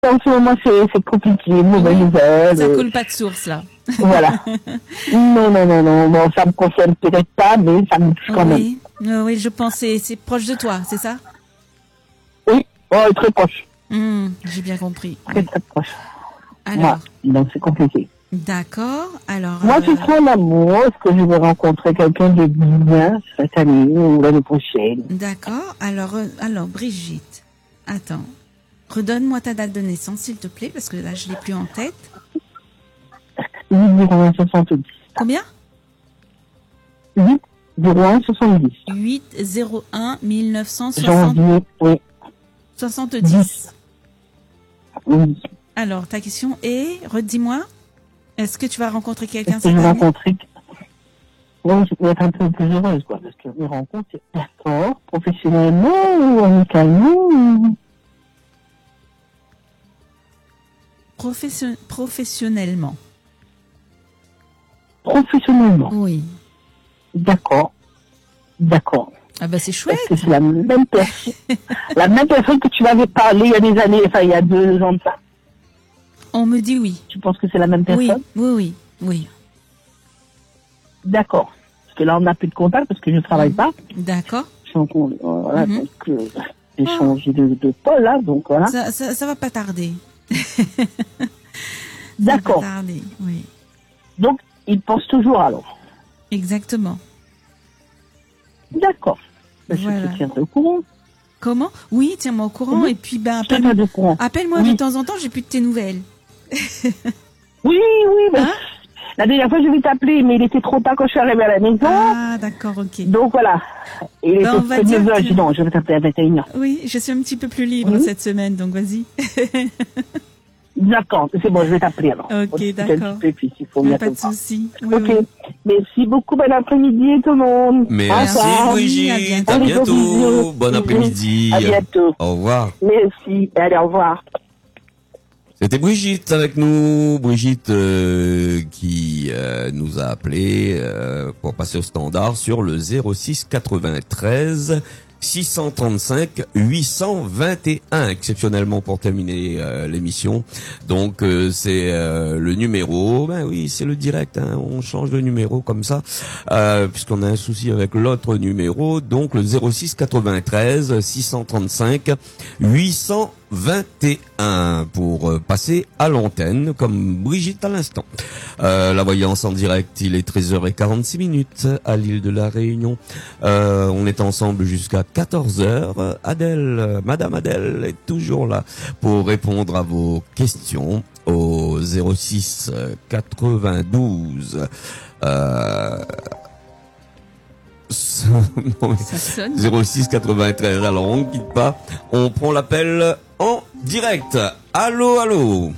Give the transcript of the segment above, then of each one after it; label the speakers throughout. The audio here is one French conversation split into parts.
Speaker 1: En ce moment, c'est compliqué, mauvaise nouvelle.
Speaker 2: Ça coule pas de source, là.
Speaker 1: Voilà. Non. Bon, ça me concerne peut-être pas, mais ça me touche quand même.
Speaker 2: Oui, je pense c'est proche de toi, c'est ça?
Speaker 1: Oui, très proche.
Speaker 2: J'ai bien compris.
Speaker 1: Très proche.
Speaker 2: Alors.
Speaker 1: Donc c'est compliqué.
Speaker 2: D'accord. Alors.
Speaker 1: Moi, je suis en amour. Est-ce que je vais rencontrer quelqu'un de bien cette année ou l'année prochaine?
Speaker 2: D'accord. Alors, Brigitte. Attends. Redonne-moi ta date de naissance, s'il te plaît, parce que là, je l'ai plus en tête.
Speaker 1: 8-01-70.
Speaker 2: Combien?
Speaker 1: 8-01-70.
Speaker 2: 8-01-1970.
Speaker 1: Janvier, oui.
Speaker 2: 70.
Speaker 1: Oui.
Speaker 2: Alors, ta question est, redis-moi, est-ce que tu vas rencontrer quelqu'un
Speaker 1: cette année? Je vais rencontrer... Oui, je vais être un peu plus heureuse, quoi, parce que mes rencontres, c'est d'accord, professionnellement ou amicalement.
Speaker 2: Professionnellement.
Speaker 1: Professionnellement.
Speaker 2: Oui.
Speaker 1: D'accord.
Speaker 2: Ah bah c'est chouette.
Speaker 1: Est-ce que c'est la même personne, la même personne que tu m'avais parlé il y a des années, enfin il y a 2 ans de ça?
Speaker 2: On me dit oui.
Speaker 1: Tu penses que c'est la même personne?
Speaker 2: Oui.
Speaker 1: D'accord. Parce que là on n'a plus de contact parce que je ne travaille pas.
Speaker 2: D'accord.
Speaker 1: Donc j'ai changé de pôle là, donc voilà.
Speaker 2: Ça va pas tarder.
Speaker 1: D'accord.
Speaker 2: Ça va tarder, oui.
Speaker 1: Donc il pense toujours alors.
Speaker 2: Exactement.
Speaker 1: D'accord.
Speaker 2: Voilà.
Speaker 1: Je te tiendrai au courant.
Speaker 2: Comment? Oui, tiens-moi au courant. Et puis, appelle-moi de temps en temps, j'ai plus de tes nouvelles.
Speaker 1: Oui, mais la dernière fois, je vais t'appeler, mais il était trop tard quand je suis arrivée à la maison.
Speaker 2: Ah, d'accord, ok.
Speaker 1: Donc voilà. Il était 9h, je dis non, je vais t'appeler à 21h.
Speaker 2: Oui, je suis un petit peu plus libre cette semaine, donc vas-y.
Speaker 1: D'accord, c'est bon, je vais t'appeler alors.
Speaker 2: Ok, d'accord. Pas de souci.
Speaker 1: Oui. Merci beaucoup, bon après-midi tout le monde.
Speaker 3: Merci Brigitte, à bientôt. Bon après-midi.
Speaker 1: À bientôt.
Speaker 3: Au revoir.
Speaker 1: Merci, allez, au revoir.
Speaker 3: C'était Brigitte avec nous, Brigitte qui nous a appelé pour passer au standard sur le 06 93 635 821 exceptionnellement pour terminer l'émission. Donc c'est le numéro, ben oui, c'est le direct, hein, on change de numéro comme ça puisqu'on a un souci avec l'autre numéro. Donc le 06 93 635 821 pour passer à l'antenne comme Brigitte à l'instant. La voyance en direct, il est 13h46 à l'île de la Réunion. On est ensemble jusqu'à 14h. Madame Adèle est toujours là pour répondre à vos questions au 06 92 06 93. Alors on ne quitte pas, on prend l'appel en direct. Allô.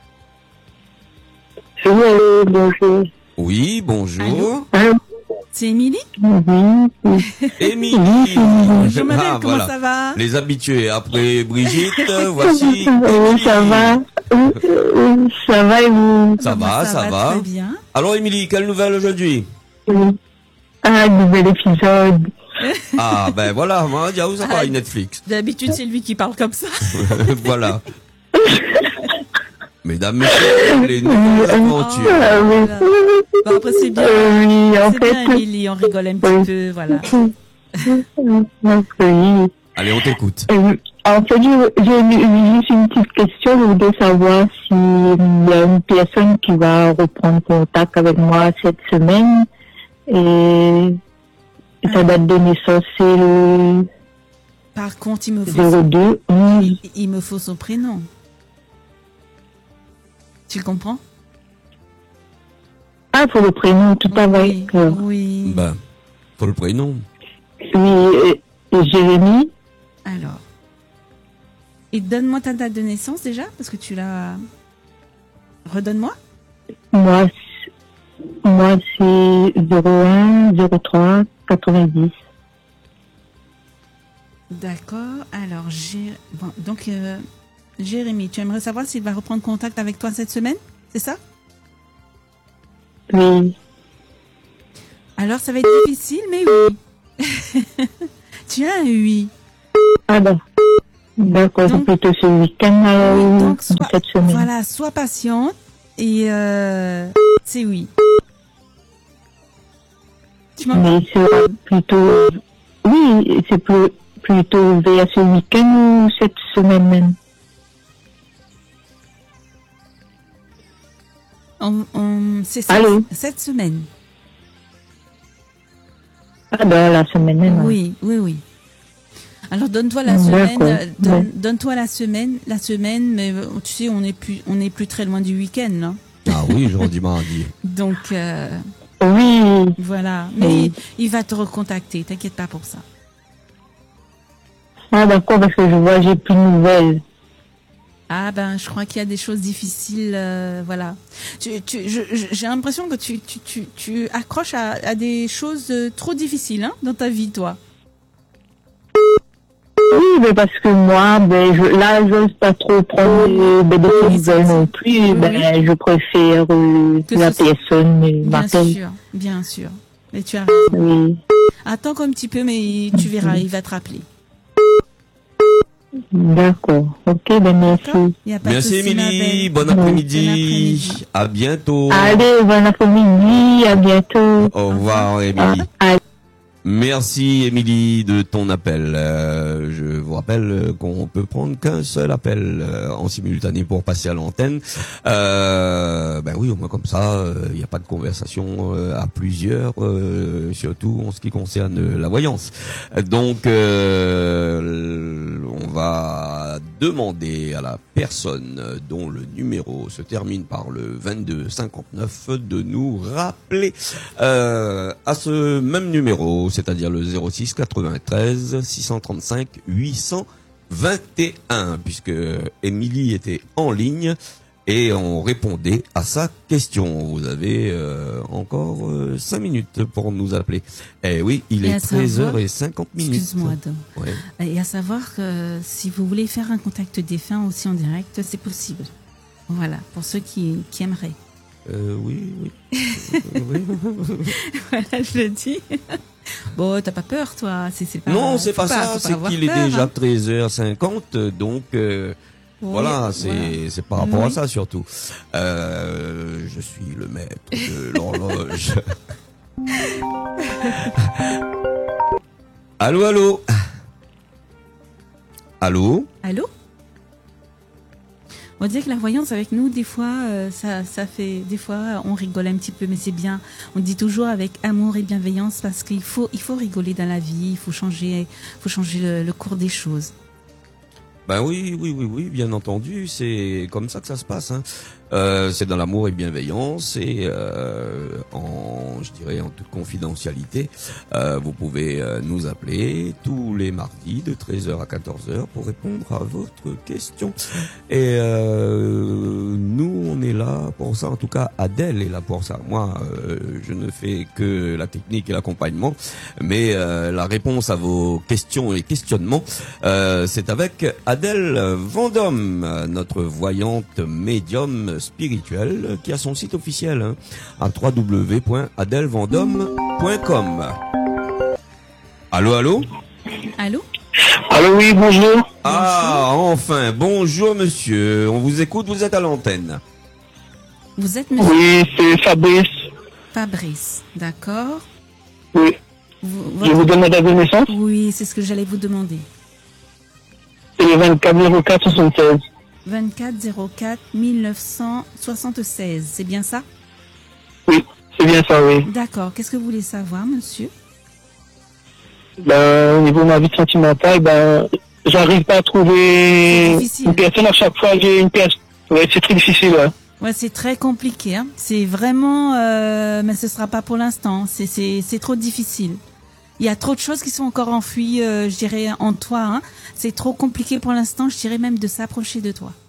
Speaker 1: Bonjour.
Speaker 3: Oui, bonjour.
Speaker 2: Allô. C'est Émilie?
Speaker 3: Émilie.
Speaker 2: Bonjour madame, comment ça va?
Speaker 3: Les habitués. Après Brigitte, voici
Speaker 1: Émilie. Ça va et vous?
Speaker 3: Ça va.
Speaker 2: Très bien.
Speaker 3: Alors Émilie, quelle nouvelle aujourd'hui?
Speaker 1: Un nouvel épisode.
Speaker 3: Ah ben voilà, moi Diaou ça va Netflix.
Speaker 2: D'habitude c'est lui qui parle comme ça.
Speaker 3: Voilà. Mesdames, messieurs, les nouvelles aventures.
Speaker 2: Bon, après c'est bien. C'est bien Émilie, on rigole un petit peu, voilà.
Speaker 3: Allez, on t'écoute.
Speaker 1: En fait, j'ai juste une petite question. Je voudrais savoir s'il y a une personne qui va reprendre contact avec moi cette semaine. Et sa date de naissance, c'est le...
Speaker 2: Par contre, il me faut
Speaker 1: 02.
Speaker 2: Il me faut son prénom. Tu comprends?
Speaker 1: Ah, pour le prénom, tout à fait.
Speaker 2: Oui.
Speaker 3: Ben, pour le prénom.
Speaker 1: Oui, Jérémy.
Speaker 2: Alors. Et donne-moi ta date de naissance déjà, parce que tu l'as... Redonne-moi.
Speaker 1: Moi, c'est 01 03 90.
Speaker 2: D'accord. Alors, Jérémy, tu aimerais savoir s'il va reprendre contact avec toi cette semaine? C'est ça?
Speaker 1: Oui.
Speaker 2: Alors, ça va être difficile, mais oui. Tu as un oui.
Speaker 1: Ah ben. D'accord, c'est
Speaker 2: Donc-
Speaker 1: plutôt ce week-end
Speaker 2: Oui,
Speaker 1: ou
Speaker 2: donc,
Speaker 1: cette semaine.
Speaker 2: voilà, sois patiente et c'est oui. Tu m'entends?
Speaker 1: Mais il sera plutôt, oui, c'est plutôt vers ce week-end ou cette semaine même.
Speaker 2: C'est
Speaker 1: Allô?
Speaker 2: cette semaine.
Speaker 1: Ah, dans la semaine même.
Speaker 2: Oui, oui, oui. Alors donne-toi la
Speaker 1: D'accord,
Speaker 2: semaine,
Speaker 1: ouais.
Speaker 2: donne-toi la semaine, mais tu sais, on n'est plus très loin du week-end, là.
Speaker 3: Ah oui, aujourd'hui mardi.
Speaker 2: Donc
Speaker 1: Oui,
Speaker 2: voilà. Mais
Speaker 1: Oui.
Speaker 2: il va te recontacter, t'inquiète pas pour ça.
Speaker 1: ah d'accord, parce que je vois, j'ai plus de nouvelles.
Speaker 2: Ah ben, je crois qu'il y a des choses difficiles, voilà. J'ai l'impression que tu accroches à des choses trop difficiles, hein, dans ta vie, toi.
Speaker 1: Oui, mais parce que moi, là, j'ose pas trop prendre des nouvelles non plus.
Speaker 2: Oui,
Speaker 1: Je préfère
Speaker 2: Que
Speaker 1: la
Speaker 2: ce-
Speaker 1: personne
Speaker 2: Bien
Speaker 1: m'appelle.
Speaker 2: sûr, bien sûr. Mais tu as raison.
Speaker 1: Oui,
Speaker 2: Attends un petit peu, mais tu verras, il va te rappeler.
Speaker 1: d'accord. Ok,
Speaker 2: D'accord?
Speaker 1: merci.
Speaker 2: Il y a pas de
Speaker 3: Merci
Speaker 2: souci, ma
Speaker 3: Émilie,
Speaker 2: belle.
Speaker 3: bon
Speaker 2: Bon
Speaker 3: après-midi.
Speaker 2: après-midi.
Speaker 3: À bientôt.
Speaker 1: Allez, bon après-midi, à bientôt.
Speaker 3: Au revoir Émilie.
Speaker 1: Ah,
Speaker 3: Merci Émilie de ton appel. Je vous rappelle qu'on peut prendre qu'un seul appel en simultané pour passer à l'antenne. Ben oui, au moins comme ça, il n'y a pas de conversation à plusieurs, surtout en ce qui concerne la voyance. Donc, on va demander à la personne dont le numéro se termine par le 2259 de nous rappeler à ce même numéro, c'est-à-dire le 06 93 635 821, puisque Émilie était en ligne et on répondait à sa question. Vous avez encore 5 minutes pour nous appeler. Eh oui, il
Speaker 2: Et
Speaker 3: est
Speaker 2: à savoir-
Speaker 3: 13h50.
Speaker 2: Excuse-moi, Dom.
Speaker 3: Ouais.
Speaker 2: Et à savoir que si vous voulez faire un contact défunt aussi en direct, c'est possible. Voilà, pour ceux qui aimeraient.
Speaker 3: Oui. Oui.
Speaker 2: Voilà, je le dis. Bon, t'as pas peur, toi? C'est pas,
Speaker 3: Non, c'est
Speaker 2: faut
Speaker 3: pas ça,
Speaker 2: faut
Speaker 3: c'est
Speaker 2: avoir
Speaker 3: qu'il est
Speaker 2: peur,
Speaker 3: déjà
Speaker 2: hein.
Speaker 3: 13h50, donc
Speaker 2: Oui,
Speaker 3: voilà, c'est par rapport à
Speaker 2: Oui.
Speaker 3: ça surtout. Je suis le maître de l'horloge. Allô, allô. Allô.
Speaker 2: Allô? On dirait que la voyance avec nous, des fois, ça fait, des fois, on rigole un petit peu, mais c'est bien. On dit toujours avec amour et bienveillance parce qu'il faut rigoler dans la vie, il faut changer le cours des choses.
Speaker 3: Ben oui, bien entendu, c'est comme ça que ça se passe. Hein. C'est dans l'amour et bienveillance et je dirais en toute confidentialité. Vous pouvez nous appeler tous les mardis de 13h à 14h pour répondre à votre question. Et nous, on est là pour ça. En tout cas, Adèle est là pour ça. Moi, je ne fais que la technique et l'accompagnement, mais la réponse à vos questions et questionnements, c'est avec Adèle Vendôme, notre voyante médium spirituelle, qui a son site officiel hein, à www.adelvendôme.com. Allô, allô?
Speaker 2: Allô?
Speaker 1: allô, oui, bonjour.
Speaker 3: Ah, enfin, bonjour monsieur, on vous écoute, vous êtes à l'antenne.
Speaker 2: Vous êtes monsieur
Speaker 1: Oui, c'est Fabrice.
Speaker 2: Fabrice, d'accord?
Speaker 1: Oui, je vous donne ma date de naissance.
Speaker 2: Oui, c'est ce que j'allais vous demander.
Speaker 1: C'est le 24 04 76.
Speaker 2: 24 04 1976, c'est bien ça?
Speaker 1: Oui, c'est bien ça, oui.
Speaker 2: D'accord. Qu'est-ce que vous voulez savoir, monsieur?
Speaker 1: Au niveau de ma vie sentimentale, j'arrive pas à
Speaker 2: C'est
Speaker 1: trouver
Speaker 2: difficile.
Speaker 1: une personne. À chaque fois, j'ai une personne. Ouais, c'est très difficile, ouais.
Speaker 2: Ouais, c'est très compliqué. Hein. C'est vraiment, mais ce sera pas pour l'instant. C'est trop difficile. Il y a trop de choses qui sont encore enfouies, je dirais, en toi. Hein. C'est trop compliqué pour l'instant. Je dirais même de s'approcher de toi.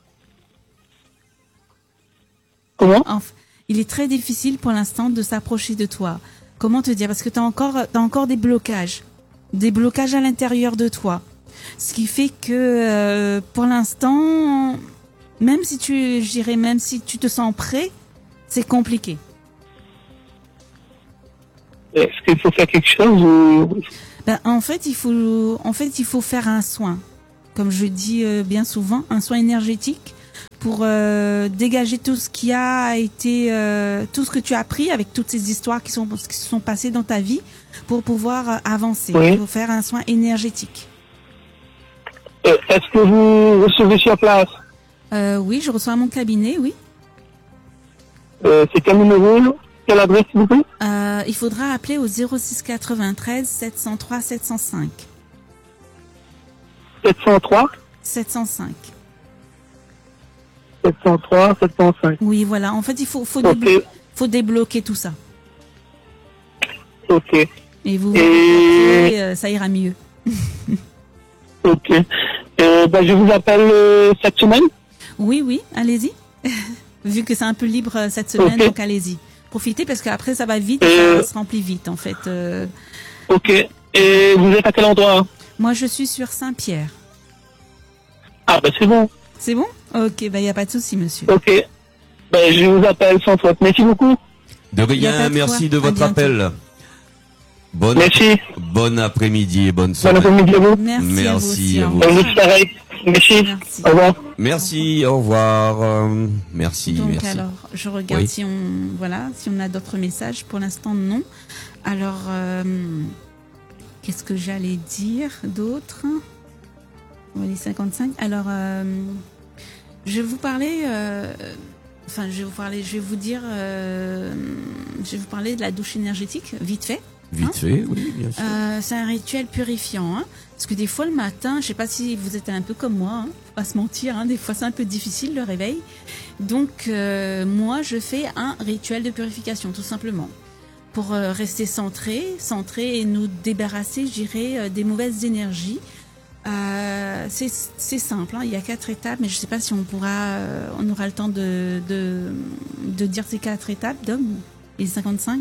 Speaker 1: Comment?
Speaker 2: Il est très difficile pour l'instant de s'approcher de toi. Comment te dire? Parce que t'as encore des blocages à l'intérieur de toi. Ce qui fait que pour l'instant, même si tu te sens prêt, c'est compliqué.
Speaker 1: Est-ce qu'il faut faire quelque chose ou...
Speaker 2: En fait, il faut faire un soin comme je dis bien souvent, un soin énergétique pour dégager tout ce qui a été, tout ce que tu as appris avec toutes ces histoires qui se sont passées dans ta vie pour pouvoir avancer.
Speaker 4: Oui.
Speaker 2: Pour faire un soin énergétique.
Speaker 4: Est-ce que vous recevez sur place?
Speaker 2: Oui, je reçois à mon cabinet, oui.
Speaker 4: C'est quel numéro? Quelle adresse, s'il vous plaît?
Speaker 2: Il faudra appeler au 06 93 703 705.
Speaker 4: 703
Speaker 2: 705.
Speaker 4: 703 705.
Speaker 2: Oui, voilà. En fait, il faut
Speaker 4: Ok.
Speaker 2: faut débloquer tout ça.
Speaker 4: Ok.
Speaker 2: Et vous,
Speaker 4: Et-
Speaker 2: ça ira mieux.
Speaker 4: Ok. Je vous appelle cette semaine.
Speaker 2: Oui, oui, allez-y. Vu que c'est un peu libre cette semaine,
Speaker 4: Ok.
Speaker 2: donc allez-y. Profitez parce qu'après ça va vite, et ça se remplit vite en fait.
Speaker 4: Ok. Et vous êtes à quel endroit?
Speaker 2: Moi, je suis sur Saint-Pierre.
Speaker 4: Ah, c'est bon.
Speaker 2: C'est bon? Ok, il n'y a pas de souci, monsieur.
Speaker 4: Ok. Je vous appelle sans faute. Merci beaucoup.
Speaker 3: De
Speaker 2: Y a pas
Speaker 3: rien,
Speaker 2: de
Speaker 3: merci
Speaker 2: quoi.
Speaker 3: de
Speaker 2: À
Speaker 3: votre
Speaker 2: bientôt.
Speaker 3: appel.
Speaker 4: Merci.
Speaker 3: Bon après-midi et bonne
Speaker 4: Bon
Speaker 3: soirée.
Speaker 4: après-midi à vous.
Speaker 2: Merci à vous
Speaker 3: Merci
Speaker 2: aussi.
Speaker 3: à
Speaker 2: au
Speaker 3: vous.
Speaker 2: revoir.
Speaker 4: Vous pareil. Merci.
Speaker 2: Merci.
Speaker 4: Au revoir.
Speaker 3: Merci, au revoir. Merci,
Speaker 2: Donc
Speaker 3: merci.
Speaker 2: alors, je regarde
Speaker 3: Oui.
Speaker 2: si on a d'autres messages. Pour l'instant, non. Alors, qu'est-ce que j'allais dire d'autre? On va les 55. Alors, je vais vous parler. Je vais vous parler de la douche énergétique, vite fait.
Speaker 3: Vite fait, oui, bien sûr.
Speaker 2: C'est un rituel purifiant, hein, parce que des fois le matin, je sais pas si vous êtes un peu comme moi, hein, faut pas se mentir, hein, des fois c'est un peu difficile le réveil. Donc moi je fais un rituel de purification tout simplement pour rester centré et nous débarrasser, je dirais, des mauvaises énergies. C'est simple, hein, il y a 4 étapes, mais je sais pas si on aura le temps de dire ces 4 étapes, Dom, les 55.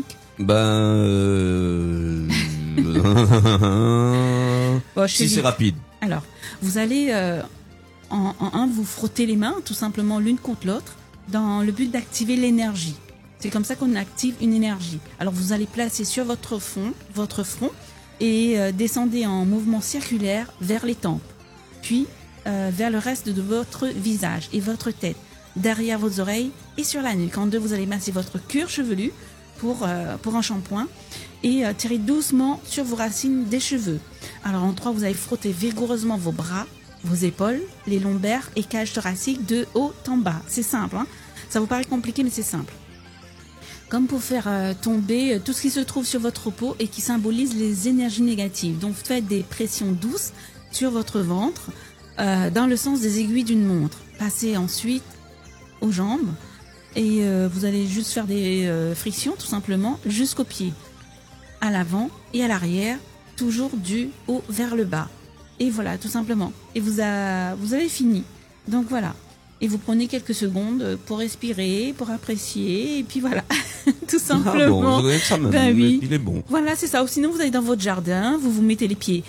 Speaker 3: Si c'est rapide.
Speaker 2: Alors, vous allez vous frotter les mains, tout simplement l'une contre l'autre, dans le but d'activer l'énergie. C'est comme ça qu'on active une énergie. Alors, vous allez placer sur votre front, et descendez en mouvement circulaire vers les tempes, puis vers le reste de votre visage et votre tête, derrière vos oreilles et sur la nuque. En 2, vous allez masser votre cuir chevelu pour un shampoing et tirer doucement sur vos racines des cheveux. Alors en 3, vous allez frotter vigoureusement vos bras, vos épaules, les lombaires et cage thoracique de haut en bas. C'est simple, hein? Ça vous paraît compliqué, mais c'est simple. Comme pour faire tomber tout ce qui se trouve sur votre peau et qui symbolise les énergies négatives. Donc faites des pressions douces sur votre ventre dans le sens des aiguilles d'une montre. Passez ensuite aux jambes et vous allez juste faire des frictions tout simplement jusqu'aux pieds, à l'avant et à l'arrière, toujours du haut vers le bas. Et voilà, tout simplement. Et vous avez fini. Donc voilà. Et vous prenez quelques secondes pour respirer, pour apprécier, et puis voilà, tout simplement.
Speaker 3: Ah bon, ça me
Speaker 2: Ben oui.
Speaker 3: il est bon.
Speaker 2: Voilà, c'est ça. Ou sinon, vous allez dans votre jardin, vous vous mettez les pieds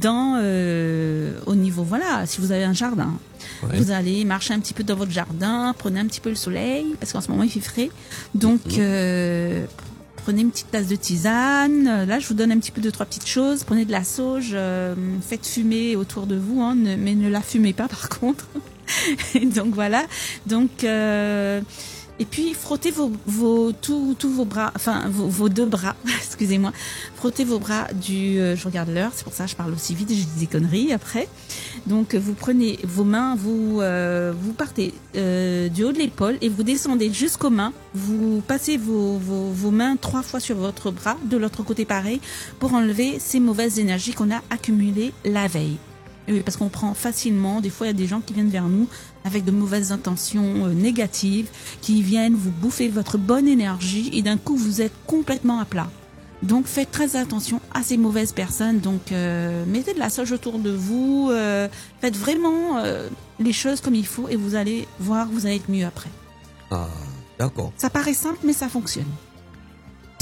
Speaker 2: au niveau, voilà, si vous avez un jardin.
Speaker 3: Ouais.
Speaker 2: Vous allez marcher un petit peu dans votre jardin, prenez un petit peu le soleil, parce qu'en ce moment, il fait frais. Donc, prenez une petite tasse de tisane. Là, je vous donne un petit peu 2-3 petites choses. Prenez de la sauge, faites fumer autour de vous, hein, mais ne la fumez pas par contre. Donc voilà. Donc et puis frottez tous vos bras, enfin vos 2 bras, excusez-moi. Frottez vos bras je regarde l'heure, c'est pour ça que je parle aussi vite et je dis des conneries après. Donc vous prenez vos mains, vous partez du haut de l'épaule et vous descendez jusqu'aux mains. Vous passez vos mains 3 fois sur votre bras, de l'autre côté pareil, pour enlever ces mauvaises énergies qu'on a accumulées la veille. Oui, parce qu'on prend facilement, des fois il y a des gens qui viennent vers nous avec de mauvaises intentions négatives, qui viennent vous bouffer votre bonne énergie et d'un coup vous êtes complètement à plat. Donc faites très attention à ces mauvaises personnes, donc mettez de la sauge autour de vous, faites vraiment les choses comme il faut et vous allez voir, vous allez être mieux après.
Speaker 3: Ah, d'accord.
Speaker 2: Ça paraît simple mais ça fonctionne.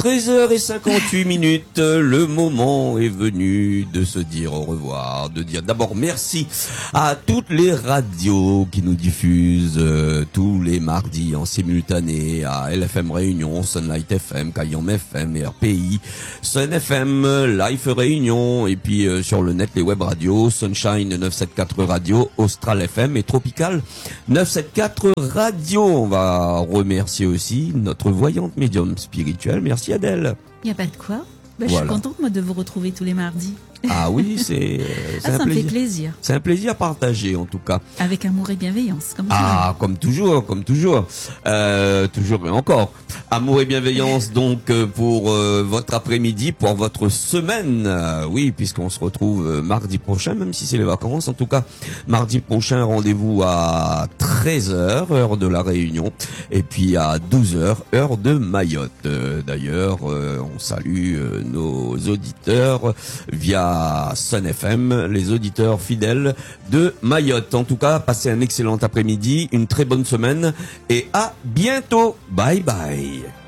Speaker 3: 13h58, le moment est venu de se dire au revoir, de dire d'abord merci à toutes les radios qui nous diffusent tous les mardis en simultané, à LFM Réunion, Sunlight FM, Cayenne FM, RPI, Sun FM, Life Réunion, et puis sur le net les web radios, Sunshine 974 Radio, Austral FM et Tropical 974 Radio. On va remercier aussi notre voyante médium spirituelle. Merci Adèle.
Speaker 2: Il n'y a pas de quoi.
Speaker 3: Voilà.
Speaker 2: Je suis contente moi de vous retrouver tous les mardis.
Speaker 3: Ah oui, c'est
Speaker 2: ça
Speaker 3: un
Speaker 2: me fait
Speaker 3: plaisir.
Speaker 2: plaisir.
Speaker 3: C'est un plaisir à partager en tout cas.
Speaker 2: Avec amour et bienveillance, comme ça.
Speaker 3: Ah, comme toujours. Toujours et encore. Amour et bienveillance donc pour votre après-midi, pour votre semaine. Oui, puisqu'on se retrouve mardi prochain, même si c'est les vacances. En tout cas, mardi prochain, rendez-vous à 13h, heure de la Réunion, et puis à 12h, heure de Mayotte. D'ailleurs, on salue nos auditeurs via Sun FM, les auditeurs fidèles de Mayotte. En tout cas, passez un excellent après-midi, une très bonne semaine et à bientôt. Bye bye.